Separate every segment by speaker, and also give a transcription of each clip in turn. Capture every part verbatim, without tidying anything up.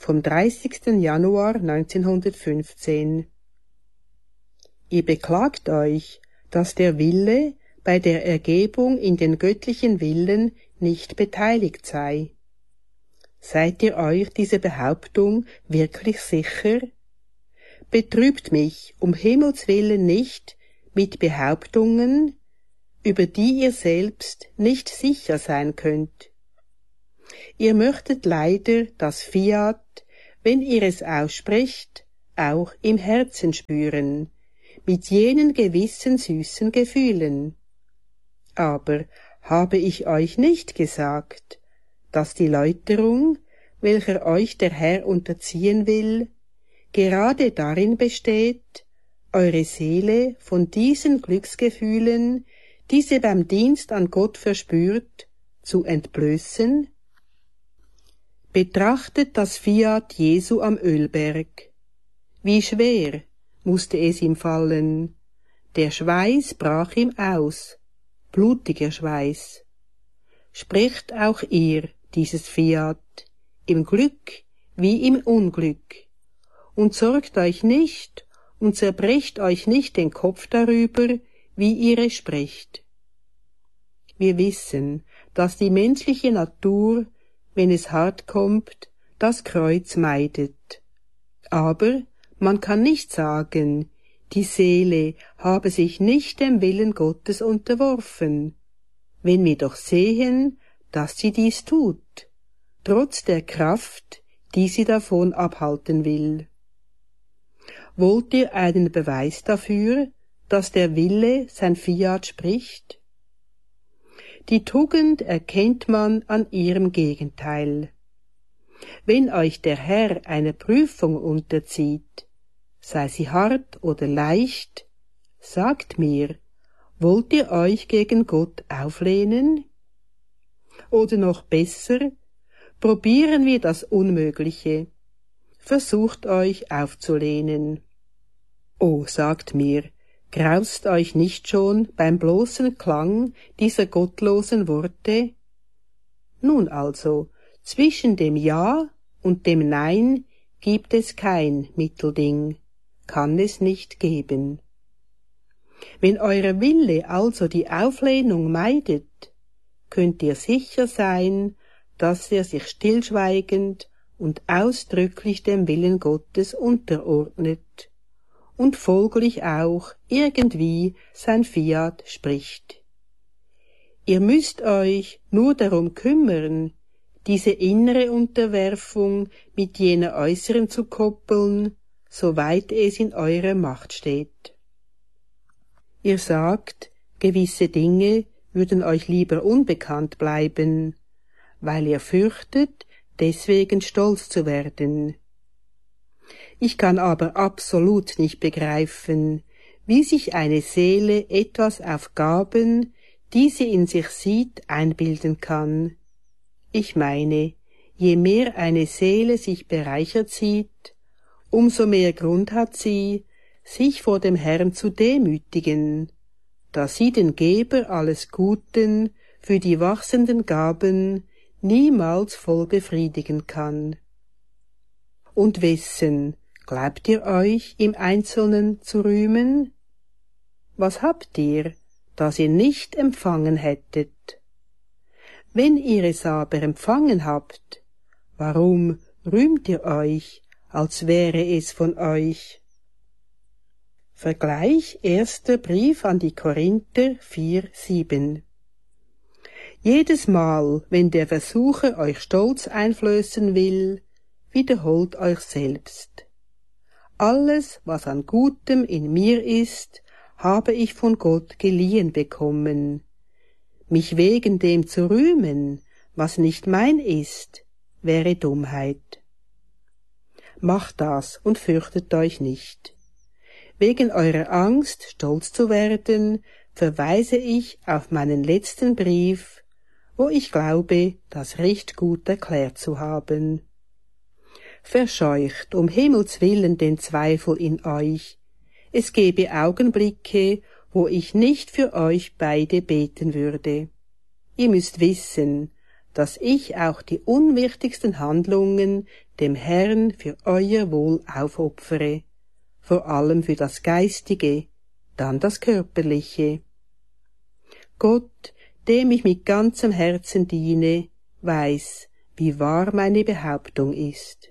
Speaker 1: vom dreißigsten Januar neunzehnhundertfünfzehn. Ihr beklagt euch, dass der Wille bei der Ergebung in den göttlichen Willen nicht beteiligt sei. Seid ihr euch dieser Behauptung wirklich sicher? Betrübt mich um Himmels willen nicht mit Behauptungen, über die ihr selbst nicht sicher sein könnt. Ihr möchtet leider das Fiat, wenn ihr es aussprecht, auch im Herzen spüren, mit jenen gewissen süßen Gefühlen. Aber habe ich euch nicht gesagt, dass die Läuterung, welcher euch der Herr unterziehen will, gerade darin besteht, eure Seele von diesen Glücksgefühlen, die sie beim Dienst an Gott verspürt, zu entblößen? Betrachtet das Fiat Jesu am Ölberg. Wie schwer musste es ihm fallen. Der Schweiß brach ihm aus, blutiger Schweiß. Sprecht auch ihr dieses Fiat, im Glück wie im Unglück, und sorgt euch nicht und zerbrecht euch nicht den Kopf darüber, wie ihr es sprecht. Wir wissen, dass die menschliche Natur, wenn es hart kommt, das Kreuz meidet. Aber man kann nicht sagen, die Seele habe sich nicht dem Willen Gottes unterworfen, wenn wir doch sehen, dass sie dies tut, trotz der Kraft, die sie davon abhalten will. Wollt ihr einen Beweis dafür, dass der Wille sein Fiat spricht? Die Tugend erkennt man an ihrem Gegenteil. Wenn euch der Herr eine Prüfung unterzieht, sei sie hart oder leicht, sagt mir, wollt ihr euch gegen Gott auflehnen? Oder noch besser, probieren wir das Unmögliche, versucht euch aufzulehnen. Oh, sagt mir, graust euch nicht schon beim bloßen Klang dieser gottlosen Worte? Nun also, zwischen dem Ja und dem Nein gibt es kein Mittelding, kann es nicht geben. Wenn euer Wille also die Auflehnung meidet, könnt ihr sicher sein, dass er sich stillschweigend und ausdrücklich dem Willen Gottes unterordnet und folglich auch irgendwie sein Fiat spricht. Ihr müsst euch nur darum kümmern, diese innere Unterwerfung mit jener äußeren zu koppeln, soweit es in eurer Macht steht. Ihr sagt, gewisse Dinge würden euch lieber unbekannt bleiben, weil ihr fürchtet, deswegen stolz zu werden. Ich kann aber absolut nicht begreifen, wie sich eine Seele etwas auf Gaben, die sie in sich sieht, einbilden kann. Ich meine, je mehr eine Seele sich bereichert sieht, umso mehr Grund hat sie, sich vor dem Herrn zu demütigen, da sie den Geber alles Guten für die wachsenden Gaben niemals voll befriedigen kann. Und wessen glaubt ihr euch im Einzelnen zu rühmen? Was habt ihr, das ihr nicht empfangen hättet? Wenn ihr es aber empfangen habt, warum rühmt ihr euch, als wäre es von euch? Vergleich erster Brief an die Korinther vier sieben. Jedes Mal, wenn der Versucher euch Stolz einflößen will, wiederholt euch selbst. Alles, was an Gutem in mir ist, habe ich von Gott geliehen bekommen. Mich wegen dem zu rühmen, was nicht mein ist, wäre Dummheit. Macht das und fürchtet euch nicht. Wegen eurer Angst, stolz zu werden, verweise ich auf meinen letzten Brief, wo ich glaube, das recht gut erklärt zu haben. Verscheucht um Himmels willen den Zweifel in euch. Es gebe Augenblicke, wo ich nicht für euch beide beten würde. Ihr müsst wissen, dass ich auch die unwichtigsten Handlungen dem Herrn für euer Wohl aufopfere, vor allem für das Geistige, dann das Körperliche. Gott, dem ich mit ganzem Herzen diene, weiß, wie wahr meine Behauptung ist.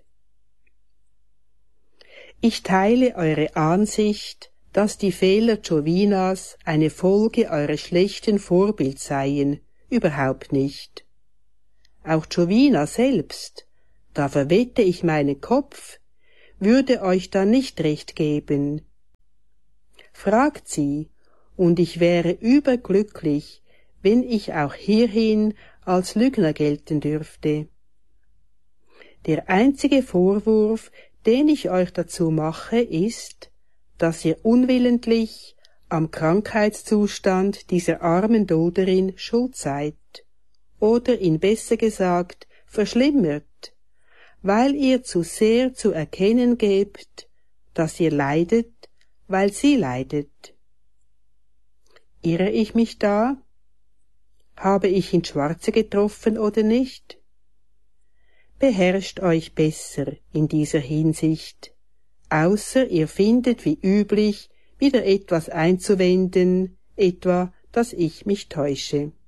Speaker 1: Ich teile eure Ansicht, dass die Fehler Jovinas eine Folge eurer schlechten Vorbild seien, überhaupt nicht. Auch Jovina selbst, da verwette ich meinen Kopf, würde euch da nicht recht geben. Fragt sie, und ich wäre überglücklich, wenn ich auch hierhin als Lügner gelten dürfte. Der einzige Vorwurf, den ich euch dazu mache, ist, dass ihr unwillentlich am Krankheitszustand dieser armen Doderin schuld seid, oder ihn besser gesagt verschlimmert, weil ihr zu sehr zu erkennen gebt, dass ihr leidet, weil sie leidet. Irre ich mich da? Habe ich ins Schwarze getroffen oder nicht? Beherrscht euch besser in dieser Hinsicht, außer ihr findet wie üblich wieder etwas einzuwenden, etwa, dass ich mich täusche.